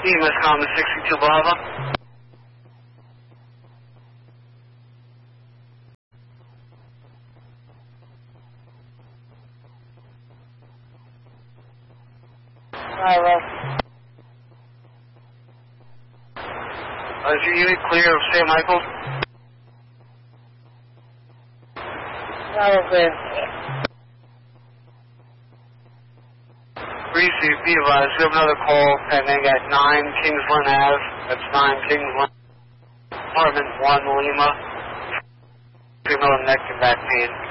EMS Common 62 Bravo. Bravo. Is your unit clear of St. Michael's? Bravo clear. Receive, be advised, we have another call pending at 9 Kingsland Ave. That's 9 Kingsland, apartment 1 Lima. Female neck and back pain.